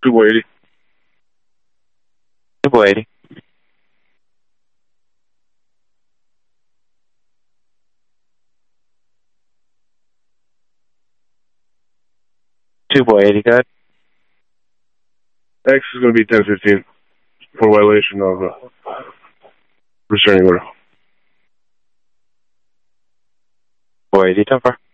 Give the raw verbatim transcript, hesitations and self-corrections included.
two eighty. two eighty. two eighty, good. X is going to be ten fifteen for violation of uh, restraining order. four eighty, ten four.